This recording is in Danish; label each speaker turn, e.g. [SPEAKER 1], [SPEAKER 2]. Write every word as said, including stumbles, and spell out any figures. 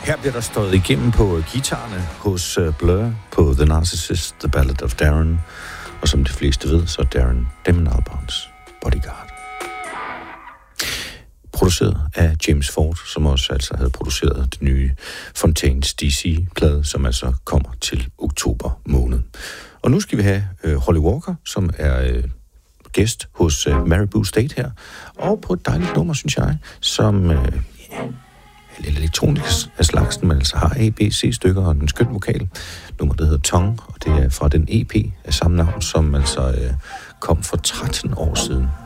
[SPEAKER 1] Her bliver der stået igennem på guitarerne hos Blur på The Narcissist, The Ballad of Darren. Og som de fleste ved, så er Darren Damon Albarns bodyguard. Produceret af James Ford, som også altså havde produceret det nye Fontaines D C-plade, som altså kommer til oktober måned. Og nu skal vi have øh, Holly Walker, som er øh, gæst hos øh, Maribou State her, og på et dejligt nummer, synes jeg, som øh, yeah, lidt elektronisk af slagsen, men altså har A, B, C-stykker og en skøn vokal. Nummer, der hedder Tongue, og det er fra den E P af samme navn, som altså øh, kom for tretten år siden.